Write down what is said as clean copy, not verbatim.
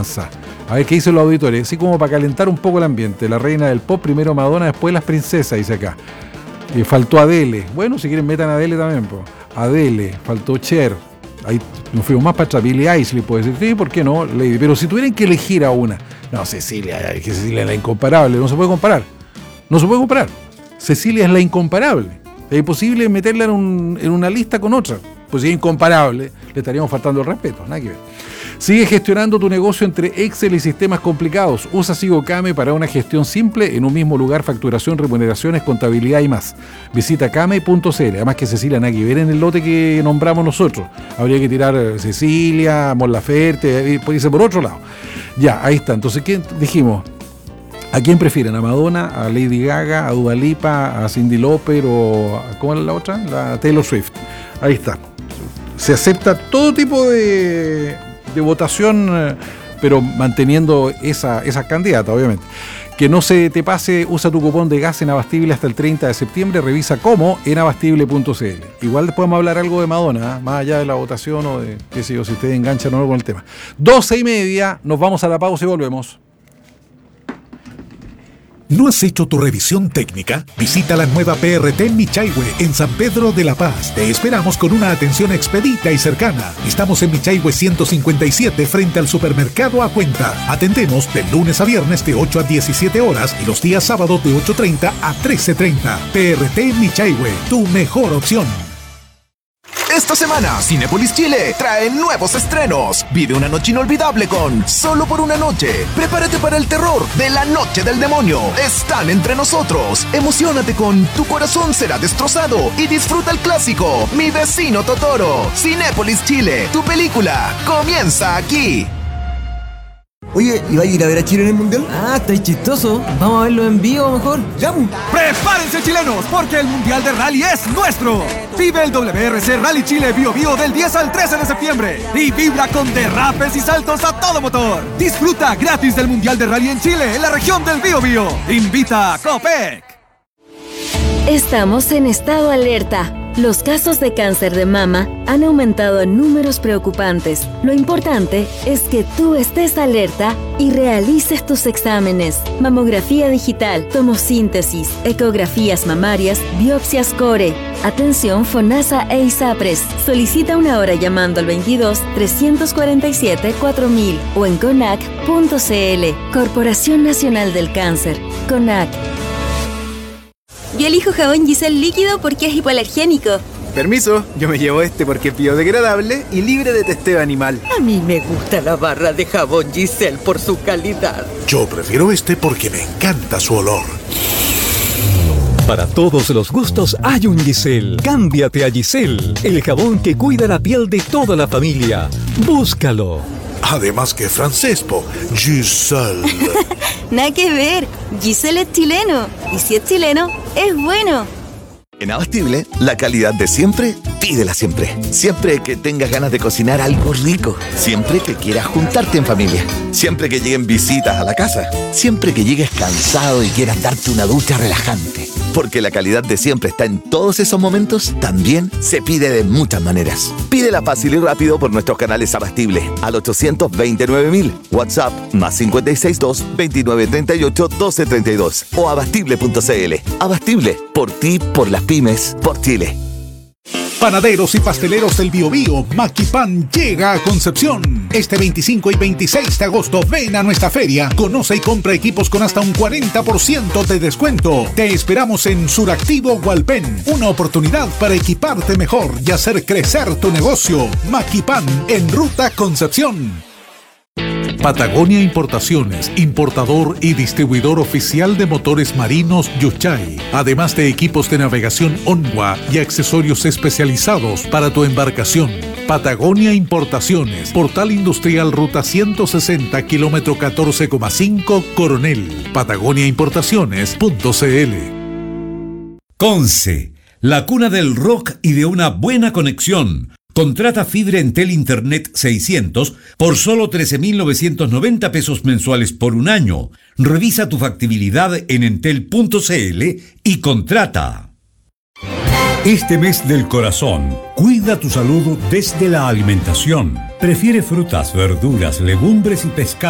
Sansá. A ver qué dicen los auditores, así como para calentar un poco el ambiente. La reina del pop, primero Madonna, después las princesas, dice acá. Faltó Adele. Bueno, si quieren metan a Adele también, pues. Adele, faltó Cher. Ahí nos fuimos más para atrás. Billie Eilish, puede decir, sí, ¿por qué no? Lady. Pero si tuvieran que elegir a una. No, Cecilia, que Cecilia es la incomparable, no se puede comparar. No se puede comparar. Cecilia es la incomparable. Es imposible meterla en una lista con otra. Pues si es incomparable, le estaríamos faltando el respeto, nada que ver. Sigue gestionando tu negocio entre Excel y sistemas complicados. Usa SigoKame para una gestión simple en un mismo lugar, facturación, remuneraciones, contabilidad y más. Visita kame.cl. Además que Cecilia, nada que ver en el lote que nombramos nosotros. Habría que tirar Cecilia, Mon Laferte, puede irse por otro lado. Ya, ahí está. Entonces, ¿qué dijimos? ¿A quién prefieren? ¿A Madonna, a Lady Gaga, a Dua Lipa, a Cyndi Lauper o ¿cómo es la otra? La Taylor Swift. Ahí está. Se acepta todo tipo de votación, pero manteniendo esa candidata, obviamente. Que no se te pase, usa tu cupón de gas en Abastible hasta el 30 de septiembre, revisa cómo en abastible.cl. Igual después vamos a hablar algo de Madonna, más allá de la votación o de, qué sé yo, si ustedes enganchan o no con el tema. 12:30, nos vamos a la pausa y volvemos. ¿No has hecho tu revisión técnica? Visita la nueva PRT Michaihue en San Pedro de la Paz. Te esperamos con una atención expedita y cercana. Estamos en Michaihue 157 frente al supermercado A Cuenta. Atendemos de lunes a viernes de 8 a 17 horas y los días sábados de 8:30 a 13:30. PRT Michaihue, tu mejor opción. Esta semana, Cinépolis Chile trae nuevos estrenos. Vive una noche inolvidable con Solo por una noche. Prepárate para el terror de La Noche del Demonio. Están entre nosotros. Emociónate con Tu corazón será destrozado y disfruta el clásico Mi vecino Totoro. Cinépolis Chile, tu película comienza aquí. Oye, ¿y va a ir a ver a Chile en el Mundial? Ah, está chistoso. Vamos a verlo en vivo mejor. ¡Ya! ¡Prepárense, chilenos! Porque el Mundial de Rally es nuestro. Vive el WRC Rally Chile Bio Bio del 10 al 13 de septiembre. Y vibra con derrapes y saltos a todo motor. Disfruta gratis del Mundial de Rally en Chile, en la región del Bio Bio. Invita a Copec. Estamos en estado alerta. Los casos de cáncer de mama han aumentado en números preocupantes. Lo importante es que tú estés alerta y realices tus exámenes. Mamografía digital, tomosíntesis, ecografías mamarias, biopsias core. Atención FONASA e ISAPRES. Solicita una hora llamando al 22-347-4000 o en CONAC.cl. Corporación Nacional del Cáncer. CONAC. Yo elijo jabón Giselle líquido porque es hipoalergénico. Permiso, yo me llevo este porque es biodegradable y libre de testeo animal. A mí me gusta la barra de jabón Giselle por su calidad. Yo prefiero este porque me encanta su olor. Para todos los gustos hay un Giselle. Cámbiate a Giselle, el jabón que cuida la piel de toda la familia. Búscalo. Además que francés, Giselle. Nada que ver, Giselle es chileno. Y si es chileno, es bueno. En Abastible, la calidad de siempre, pídela siempre. Siempre que tengas ganas de cocinar algo rico. Siempre que quieras juntarte en familia. Siempre que lleguen visitas a la casa. Siempre que llegues cansado y quieras darte una ducha relajante. Porque la calidad de siempre está en todos esos momentos, también se pide de muchas maneras. Pídela fácil y rápido por nuestros canales Abastible al 829.000, WhatsApp +562 2938 1232 o abastible.cl. Abastible, por ti, por las pymes, por Chile. Panaderos y pasteleros del Biobío, Maquipan llega a Concepción. Este 25 y 26 de agosto ven a nuestra feria. Conoce y compra equipos con hasta un 40% de descuento. Te esperamos en Suractivo Hualpén. Una oportunidad para equiparte mejor y hacer crecer tu negocio. Maquipan en Ruta Concepción. Patagonia Importaciones, importador y distribuidor oficial de motores marinos Yuchay, además de equipos de navegación Onwa y accesorios especializados para tu embarcación. Patagonia Importaciones, Portal Industrial Ruta 160, kilómetro 14,5, Coronel. patagoniaimportaciones.cl. Conce, la cuna del rock y de una buena conexión. Contrata fibra Entel Internet 600 por solo 13.990 pesos mensuales por un año. Revisa tu factibilidad en entel.cl y contrata. Este mes del corazón, cuida tu salud desde la alimentación. Prefiere frutas, verduras, legumbres y pescado.